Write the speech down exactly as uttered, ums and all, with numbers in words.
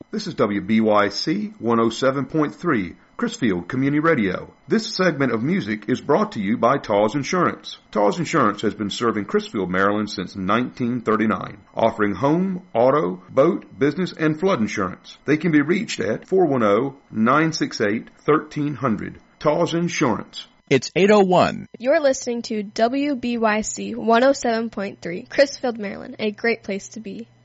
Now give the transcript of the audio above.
This is W B Y C one oh seven point three, Chrisfield Community Radio. This segment of music is brought to you by Taws Insurance. Taws Insurance has been serving Chrisfield, Maryland since nineteen thirty-nine, offering home, auto, boat, business, and flood insurance. They can be reached at four one zero, nine six eight, one three zero zero. Taws Insurance. It's eight oh one. You're listening to W B Y C one oh seven point three, Chrisfield, Maryland, a great place to be.